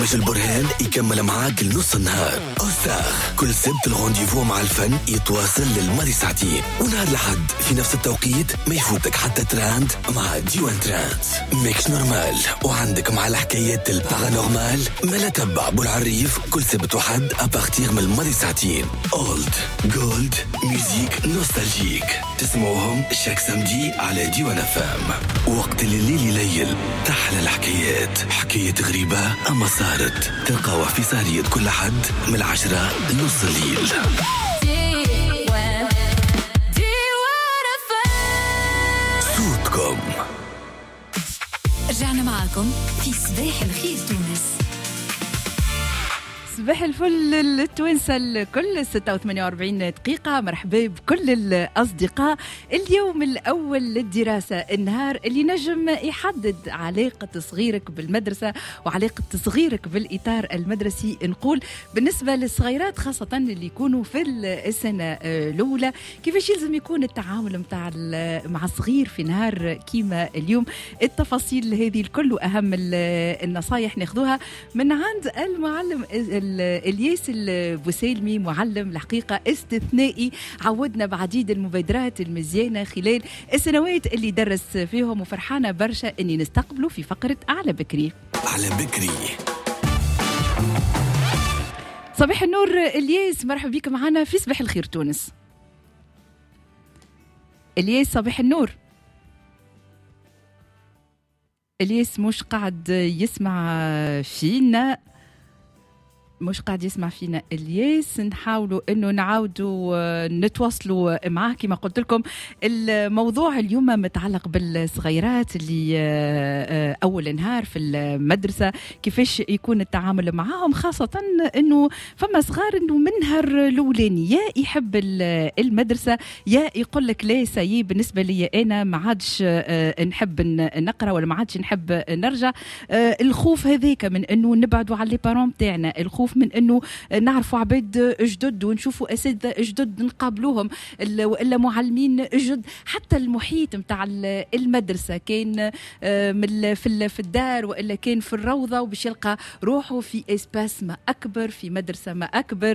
باش البرهان يكمل معاك لنص النهار. أوستاخ كل سبت الغونديفو مع الفن يتواصل للماضي ساعتين، ونهار لحد في نفس التوقيت ما يفوتك حتى تراند مع ديوان تراند. ميكس نورمال وعندك مع الحكايات البارانورمال ملا تبع بولعريف كل سبت وحد أبارتيغ من الماضي ساعتين. أولد جولد ميوزيك نوستالجيك تسمعوهم شاك سمدي على ديوان فام. وقت الليل يليل تحلى الحكايات، حكاية غريبة أما صارت تلقاوها في سهرية كل حد من 10 لنص الليل. صوتكم. رجعنا معاكم في صباح الخير تونس. صباح الفل التوانسة الكل. 46 دقيقة. مرحبا بكل الأصدقاء. اليوم الأول للدراسة، النهار اللي نجم يحدد علاقة صغيرك بالمدرسة وعلاقة صغيرك بالإطار المدرسي. نقول بالنسبة للصغيرات خاصة اللي يكونوا في السنة الأولى كيفاش يلزم يكون التعامل مع الصغير في نهار كيما اليوم. التفاصيل هذه الكل وأهم النصايح ناخذوها من عند المعلم الياس البوسيلمي، معلم الحقيقة استثنائي، عودنا بعديد المبادرات المزيانة خلال السنوات اللي درس فيهم، وفرحانة برشا أني نستقبله في فقرة على بكري. على بكري. صباح النور الياس، مرحبا بك معنا في صباح الخير تونس. الياس صباح النور. الياس مش قاعد يسمع فينا الياس. نحاولوا انه نعاودوا نتواصلوا معاه. كما قلت لكم الموضوع اليوم متعلق بالصغيرات اللي اول نهار في المدرسه، كيفاش يكون التعامل معهم، خاصه انه فما صغار انه من نهار الاولاني يا يحب المدرسه يا يقول لك لا سي بالنسبه لي انا ما عادش نحب نقرا ولا ما عادش نحب نرجع. الخوف هذاك من انه نبعدوا على لي بارون تاعنا، الخوف من انه نعرفوا عباد جدد ونشوفوا اساتذه جدد نقابلوهم والا معلمين جدد. حتى المحيط نتاع المدرسه كان في الدار والا كان في الروضه، وباش يلقى روحه في اسباس ما اكبر، في مدرسه ما اكبر،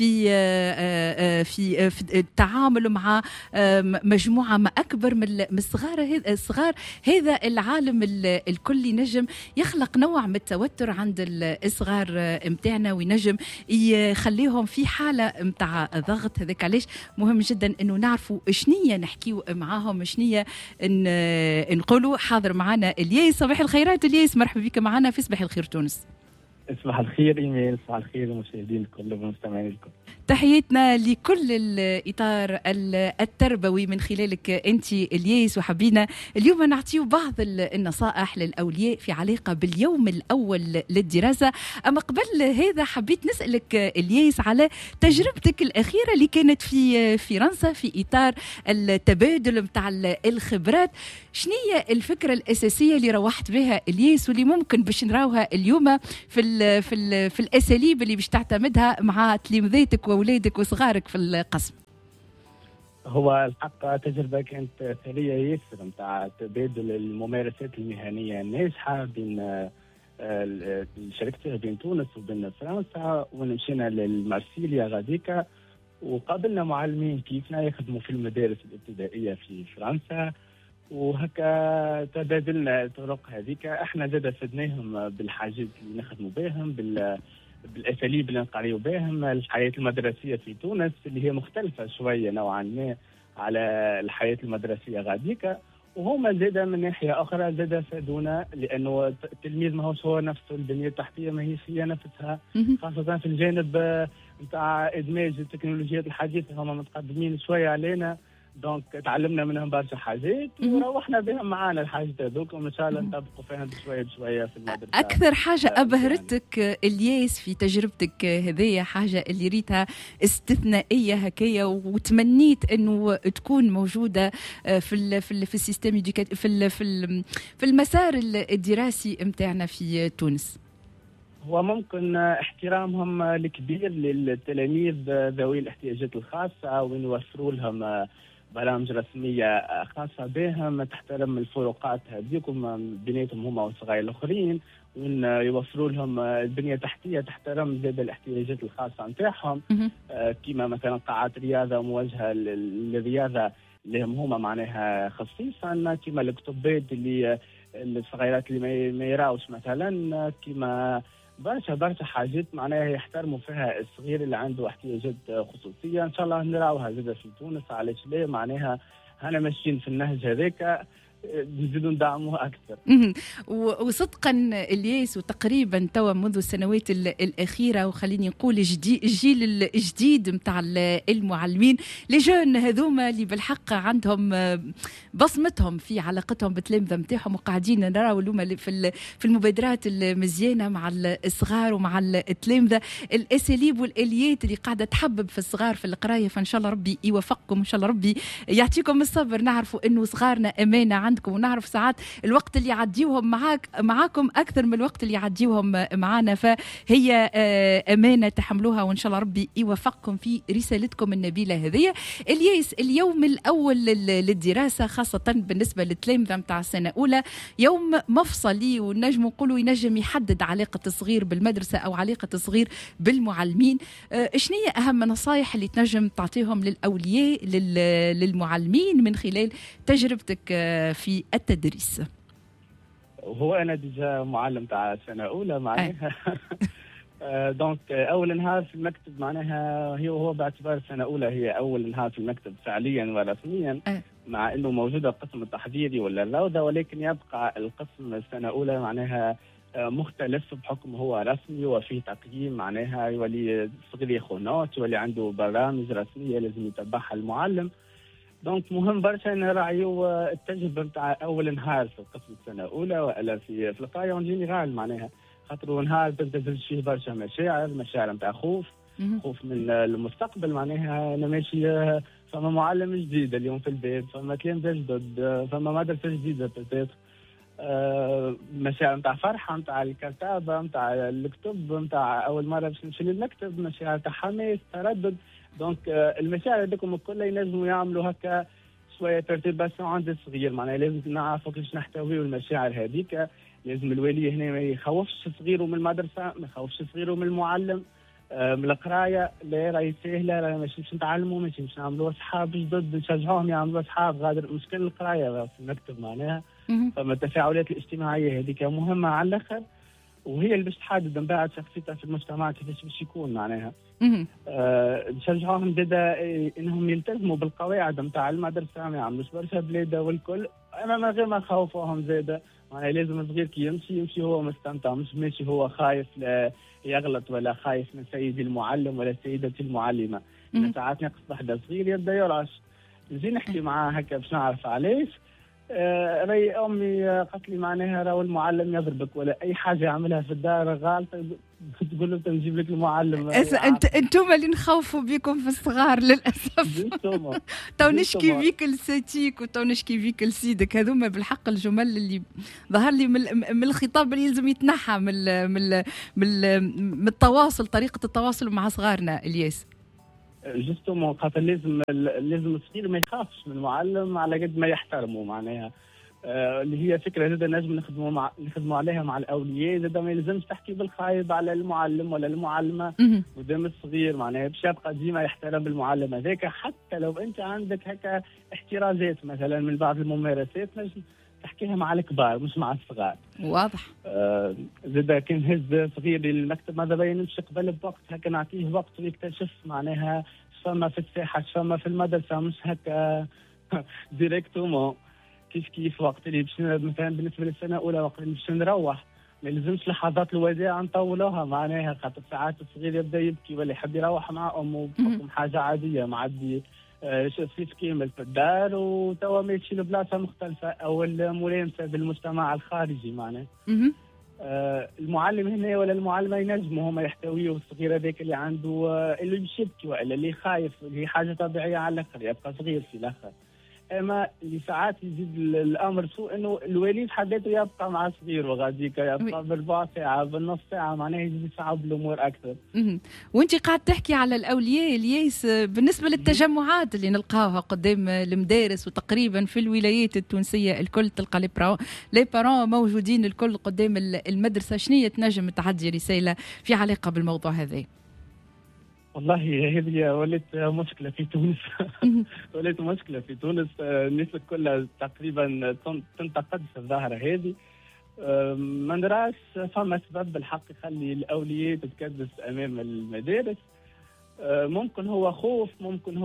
في التعامل مع مجموعه ما اكبر من الصغار. هذا العالم الكل نجم يخلق نوع من التوتر عند الصغار متاعنا، وينجم يخليهم في حالة متاع ضغط. هذاك علاش مهم جدا انه نعرفوا شنية نحكيو معاهم، شنية نقولوا. حاضر معنا الياس. صباح الخيرات الياس، مرحبا بك معنا في صباح الخير تونس. صباح الخير إيميل، صباح الخير المشاهدين الكل والمستمعين الكل. تحياتنا لكل الإطار التربوي من خلالك أنت الياس، وحبينا اليوم نعطيه بعض النصائح للأولياء في علاقة باليوم الأول للدراسة. أما قبل هذا حبيت نسألك الياس على تجربتك الأخيرة اللي كانت في فرنسا في إطار التبادل متاع الخبرات. شنية الفكرة الأساسية اللي روحت بها الياس واللي ممكن باش نراوها اليوم في الأساليب اللي باش تعتمدها مع تلامذاتك وأولادك وصغارك في القسم؟ هو الحق تجربة كانت ثرية ياسر متاع تبادل الممارسات المهنية الناجحة بين شركتها بين تونس وبين فرنسا، ونمشينا للمارسيليا غاديكا وقابلنا معلمين كيفنا يخدموا في المدارس الابتدائية في فرنسا، وهكا تبادلنا الطرق هذيك. احنا زاد فدناهم بالحاجات اللي نخدموا بهم، بالاساليب اللي نقريو بهم. الحياه المدرسيه في تونس اللي هي مختلفه شويه نوعا ما على الحياه المدرسيه غاديكا، وهما زاد من ناحيه اخرى زاد فادونا، لانه التلميذ ما هوش هو نفسه، البنيه التحتيه ما هيش هي نفسها، خاصه في الجانب نتاع ادماج التكنولوجيات الحديثه هما متقدمين شويه علينا. دونك تعلمنا منهم برشا حاجات وروحنا بهم معانا الحاجات هذوك، وان شاء الله نطبقوا فيهم بشويه بشويه في المدرسه. اكثر حاجه ابهرتك الياس في تجربتك هذه، حاجه اللي ريتها استثنائيه هكايا وتمنيت انه تكون موجوده في السيستم في المسار الدراسي متاعنا في تونس؟ هو ممكن احترامهم الكبير للتلاميذ ذوي الاحتياجات الخاصه، ونوفروا لهم برامج رسميه خاصه بهم تحترم الفروقات هذيك بيناتهم هما والصغار الاخرين، وان يوفروا لهم البنيه التحتيه تحترم زاد الاحتياجات الخاصه نتاعهم، كما مثلا قاعات رياضه موجهه للرياضه اللي هما معناها خصيصا، كما الكتبات اللي الصغيرات اللي ما يراوش مثلا، كما برشا حاجات معناها يحترموا فيها الصغير اللي عنده احتياجات خصوصيه. ان شاء الله نراوها زاده في تونس، علاش لا معناها هنا ماشيين في النهج هذاك، نزيدوا ندعموه اكثر. وصدقا الياس، وتقريبا توا منذ السنوات الاخيره، وخليني نقول الجيل الجديد نتاع المعلمين لي جون هذوما اللي بالحق عندهم بصمتهم في علاقتهم بالتلامذه نتاعهم، وقاعدين نراو اليوم في المبادرات المزيانه مع الصغار ومع التلامذه، الاساليب والاليات اللي قاعده تحبب في الصغار في القرايه. فان شاء الله ربي يوفقكم، ان شاء الله ربي يعطيكم الصبر. نعرفوا انه صغارنا امانه عندكم، ونعرف ساعات الوقت اللي يعديوهم معاكم اكثر من الوقت اللي يعديوهم معنا، فهي امانه تحملوها، وان شاء الله ربي يوفقكم في رسالتكم النبيله هذه. الياس، اليوم الاول للدراسه خاصه بالنسبه للتلامذه نتاع السنه الاولى يوم مفصلي، ونجم نقولوا ينجم يحدد علاقه الصغير بالمدرسه او علاقه الصغير بالمعلمين. شنو هي اهم نصائح اللي تنجم تعطيهم للاولياء للمعلمين من خلال تجربتك في التدريس؟ وهو انا ديجا معلم تاع سنه اولى معناها دونك اول نهار في المكتب معناها هو باعتبار سنه اولى هي اول نهار في المكتب فعليا ورسميا، مع انه موجوده القسم التحضيري ولا الروضه، ولكن يبقى القسم السنه اولى معناها مختلف بحكم هو رسمي وفيه تقييم، معناها يولي الصغير ياخذ نوت، يولي عنده برامج رسميه لازم يتبعها المعلم. دونك مهم برشا نراعيو التجربه نتاع اول نهار في القسم السنه الاولى والا في القرايه اون جينيرال، معناها خاطر نهار تبدا فيه برشا مشاعر نتاع خوف من المستقبل، معناها انا ماشي فما معلم جديد اليوم في البيت، فما تلامذه جدد، فما مدرسه جديده بتاتر، مشاعر نتاع فرحه نتاع الكتابه نتاع الكتب نتاع اول مره باش نمشي للمكتب، مشاعر تاع حماس تردد. دونك المشاعر هذوكم كلها ينجموا يعملوا هكا شويه ترتيباسيون عند الصغير، معناها لازم نعرفوا كيفاش نحتويو المشاعر هذيك. لازم الوالي هنا ما يخوفش صغيره من المدرسه، ما يخوفش صغيره من المعلم، من القرايه، لا راهي سهله، راهي ماشي باش نتعلموا، ماشي باش نعملوا اصحاب جدد، نشجعوهم يعملوا اصحاب غادر. مشكل القرايه في المكتب معناها، فما التفاعلات الاجتماعيه هذيك مهمه على الاخر، وهي اللي باش تحدد من بعد شخصيتها في المجتمع كيفاش باش يكون معناها. نشجعوهم زاده انهم يلتزموا بالقواعد نتاع المدرسه، ما يعملوش برشا بلاده والكل، اما من غير ما نخوفوهم زاده، معناها لازم الصغير كي يمشي هو مستمتع، مش ماشي هو خايف لا يغلط ولا خايف من سيدي المعلم ولا سيدتي المعلمه. ساعات ناقص واحد صغير يبدا يرعش، نجي نحكي معاه هكا باش نعرف علاش. راي امي قالت لي معناها راهو المعلم يضربك ولا اي حاجه يعملها في الدار غلطه تقول له نجيب لك المعلم. انتم اللي نخوفوا بكم في الصغار للاسف. تو نشكي بيك لساتيك وتو نشكي بيك لسيدك، هذوما بالحق الجمل اللي ظهر لي من الخطاب اللي يلزم يتنحى من التواصل، طريقه التواصل مع صغارنا. الياس جوستومون خاطر لازم الصغير ما يخافش من المعلم على قد ما يحترمه، معناها اللي هي فكره زاده نجم نخدموا عليها مع الاولياء، زاده ما يلزمش تحكي بالخايب على المعلم ولا المعلمه قدام الصغير، معناها باش يبقى ديما يحترم المعلم هذاك، حتى لو انت عندك هكا احترازات مثلا من بعض الممارسات نجم تحكيها مع الكبار مش مع الصغار. واضح. زاده كي نهز صغير للمكتب ماذا بين نمشي قبل بوقت هكا نعطيه وقت ويكتشف معناها فما في الساحه فما في المدرسه، مش هكا ديريكتومون كيف وقت اللي باش مثلا بالنسبه للسنه الاولى وقت اللي باش نروح ما يلزمش لحظات الوداع نطولوها، معناها خاطر ساعات الصغير يبدا يبكي ولا يحب يروح مع امه بحكم حاجه عاديه معدي في كيمل في الدار وتوا ماشي لبلاصه مختلفه او الملامسه بالمجتمع الخارجي معناها. المعلم هنا ولا المعلمه ينجموا هما يحتويوا الصغير هذاك اللي عنده اللي باش يبكي ولا اللي خايف، اللي حاجه طبيعيه على الاخر، يبقى صغير في الاخر. اما اللي ساعات يزيد الامر سوء انه الوليد حداته يبقى مع صغير وغاديك يبقى بالربع ساعه بالنص ساعه، معناها يزيد يصعب الامور اكثر. وانت قاعد تحكي على الاولياء الياس بالنسبه للتجمعات اللي نلقاوها قدام المدارس وتقريبا في الولايات التونسيه الكل تلقى لي بارون موجودين الكل قدام المدرسه، شنو تنجم تعدي رساله في علاقه بالموضوع هذا؟ والله هذه ولات مشكله في تونس. ولات مشكله في تونس، الناس كلها تقريبا تنتقد في الظاهره هذه. ما نراش فما سبب بالحق يخلي الاولياء تتكدس امام المدارس. ممكن هو خوف، ممكن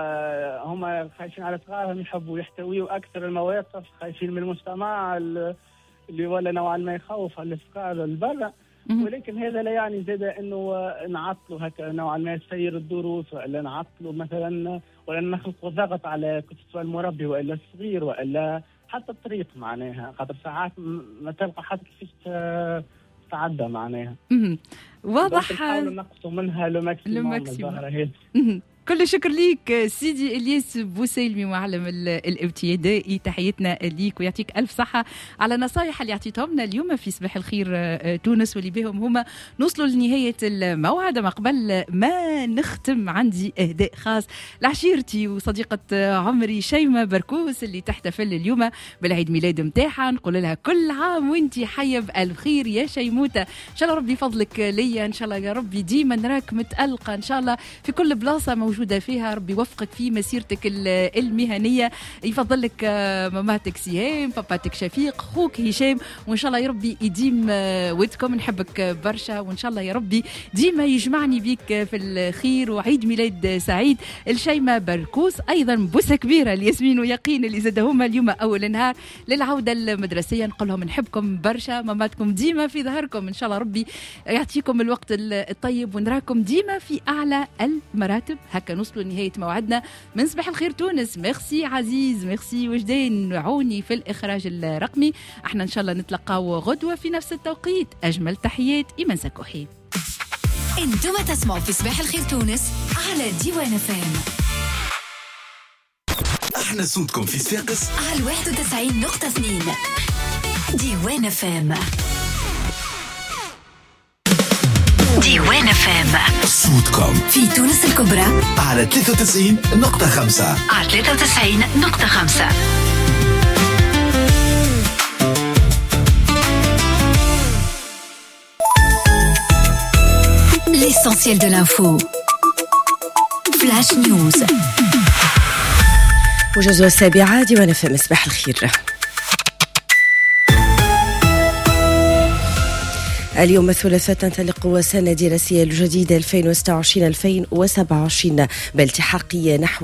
هما خايفين على صغارهم، يحبوا يحتويوا اكثر المواقف، خايفين من المجتمع اللي ولا نوعا ما يخوف على الصغار البرة. ولكن هذا لا يعني زاد انه نعطلوا هكا نوعا ما سير الدروس، ولا نعطلوا مثلا، ولا نخلقوا ضغط على سواء المربي والا الصغير والا حتى الطريق، معناها خاطر ساعات ما تلقى حتى كيفاش تعدى معناها. واضح. نحاولوا نقصوا منها لو ماكسيموم الظاهره هذه. كل شكر ليك سيدي الياس بوسيلمي معلم الابتدائي، تحياتنا ليك ويعطيك الف صحه على نصايح اللي عطيتهم لنا اليوم في صباح الخير تونس، واللي بهم هما نوصلوا لنهايه الموعد. ما قبل ما نختم عندي اهداء خاص لعشيرتي وصديقه عمري شيماء بركوس اللي تحتفل اليوم بالعيد ميلاد نتاعها. نقول لها كل عام وانتي حيه بالف خير يا شيموته، ان شاء الله ربي فضلك ليا، ان شاء الله يا ربي ديما نراك متالقه ان شاء الله في كل بلاصه موجوده فيها، ربي يوفقك في مسيرتك المهنيه، يفضل لك ماماتك سهام، باباتك شفيق، خوك هشام، وان شاء الله يا ربي يديم ودكم. نحبك برشا، وان شاء الله يا ربي ديما يجمعني بيك في الخير، وعيد ميلاد سعيد الشيماء بركوس. ايضا بوسه كبيره لياسمين ويقين اللي زادهما اليوم اول نهار للعوده المدرسيه، نقول لهم نحبكم برشا، ماماتكم ديما في ظهركم، ان شاء الله ربي يعطيكم الوقت الطيب ونراكم ديما في اعلى المراتب. هكا نوصلوا لنهاية موعدنا من صباح الخير تونس. ميرسي عزيز، ميرسي وجدان عوني في الإخراج الرقمي. احنا إن شاء الله نتلقاو غدوة في نفس التوقيت. أجمل تحيات إيمان سكوحي. انتم تسمعوا في صباح الخير تونس على ديوان فام. احنا صوتكم في صفاقس على 91.2 ديوان فام. ديوان فام صوتكم في تونس الكبرى على 93.5 على 93.5. L'essentiel de l'info. Flash News. وجزء السابعة ديوان فام. صباح الخير. اليوم الثلاثاء تنطلق سنة دراسية الجديدة 2026-2027 بالتحاق نحو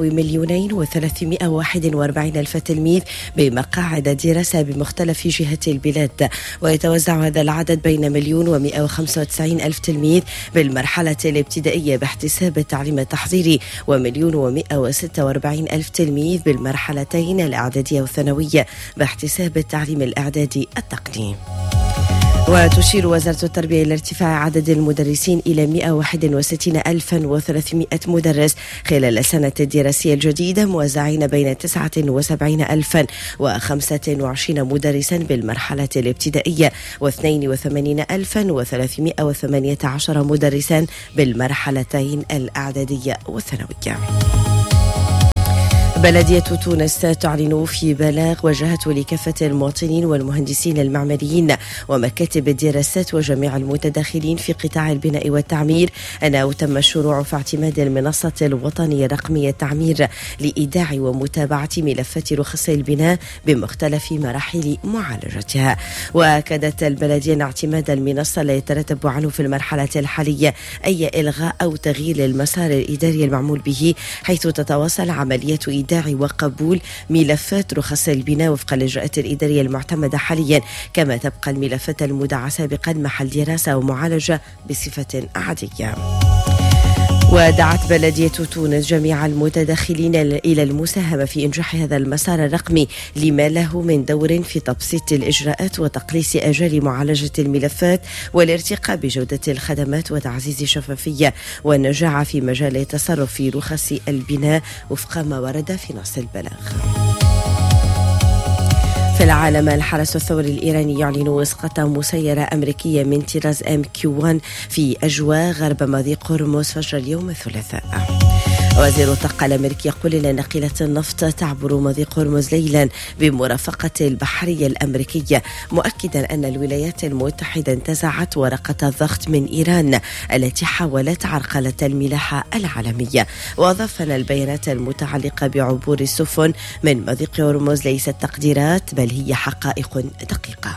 2,341,000 تلميذ بمقاعد دراسة بمختلف جهات البلاد، ويتوزع هذا العدد بين 1,195,000 تلميذ بالمرحلة الابتدائية باحتساب التعليم التحضيري، و1,146,000 تلميذ بالمرحلتين الإعدادية والثانوية باحتساب التعليم الإعدادي التقني. وتشير وزارة التربية إلى ارتفاع عدد المدرسين إلى 161,300 مدرس خلال السنة الدراسية الجديدة، موزعين بين 79,025 مدرسا بالمرحلة الابتدائية و82,318 مدرسا بالمرحلتين الإعدادية والثانوية. بلدية تونس تعلن في بلاغ وجهته لكافة المواطنين والمهندسين المعماريين ومكاتب الدراسات وجميع المتداخلين في قطاع البناء والتعمير أنه تم الشروع في اعتماد المنصة الوطنية الرقمية التعمير لإيداع ومتابعة ملفات رخص البناء بمختلف مراحل معالجتها. وأكدت البلدية أن اعتماد المنصة لا يترتب عنه في المرحلة الحالية أي إلغاء أو تغيير المسار الإداري المعمول به، حيث تتواصل عملية إيداع وقبول ملفات رخص البناء وفق الإجراءات الإدارية المعتمدة حاليا، كما تبقى الملفات المودعة سابقا محل دراسة ومعالجة بصفة عادية. ودعت بلدية تونس جميع المتداخلين إلى المساهمة في إنجاح هذا المسار الرقمي لما له من دور في تبسيط الإجراءات وتقليص أجال معالجة الملفات والارتقاء بجودة الخدمات وتعزيز الشفافية والنجاعة في مجال التصرف في رخص البناء وفق ما ورد في نص البلاغ. في العالم، الحرس الثوري الإيراني يعلن إسقاط مسيرة أمريكية من طراز MQ-1 في أجواء غرب مضيق هرمز فجر اليوم الثلاثاء. وزير الطاقة الأمريكي يقول إن ناقلة النفط تعبر مضيق هرمز ليلا بمرافقة البحرية الأمريكية، مؤكدا أن الولايات المتحدة انتزعت ورقة الضغط من إيران التي حاولت عرقلة الملاحة العالمية. وأضاف أن البيانات المتعلقة بعبور السفن من مضيق هرمز ليست تقديرات بل هي حقائق دقيقة.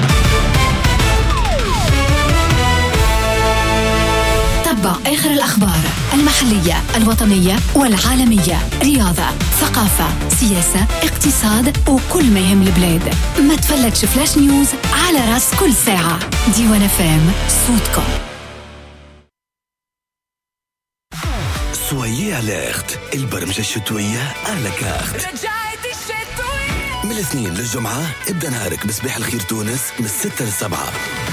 تابع آخر الأخبار المحلية الوطنية والعالمية، رياضة، ثقافة، سياسة، اقتصاد وكل ما يهم البلاد. ما تفلتش فلاش نيوز على راس كل ساعة. ديوان FM صوتكم. سويي أليرت، البرمجة الشتوية على كارت. من الاثنين للجمعة ابدأ نهارك بصباح الخير تونس من 6 ل 7.